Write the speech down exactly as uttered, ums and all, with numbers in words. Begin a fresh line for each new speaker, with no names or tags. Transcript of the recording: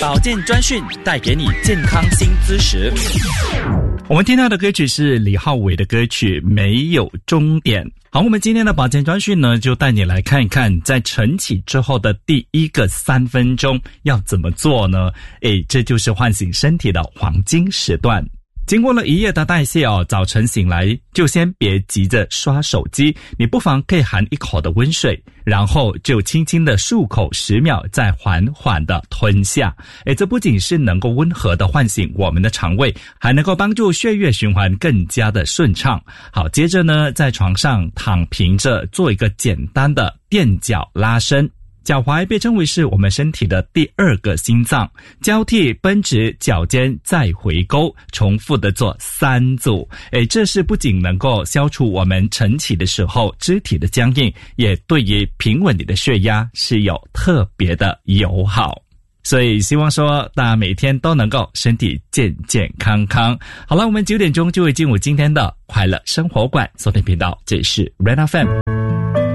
保健专讯带给你健康新知识。我们听到的歌曲是李浩伟的歌曲《没有终点》。好，我们今天的保健专讯呢，就带你来看一看，在晨起之后的第一个三分钟要怎么做呢？诶，这就是唤醒身体的黄金时段。经过了一夜的代谢哦，早晨醒来就先别急着刷手机，你不妨可以含一口的温水，然后就轻轻的漱口十秒，再缓缓的吞下。诶，这不仅是能够温和的唤醒我们的肠胃，还能够帮助血液循环更加的顺畅。好，接着呢，在床上躺平着做一个简单的垫脚拉伸。脚踝被称为是我们身体的第二个心脏，交替绷直脚尖再回勾，重复的做三组。诶，这是不仅能够消除我们晨起的时候肢体的僵硬，也对于平稳你的血压是有特别的友好。所以希望说大家每天都能够身体健健康康。好了，我们九点钟就会进入今天的快乐生活馆，收听频道这是 Red F M。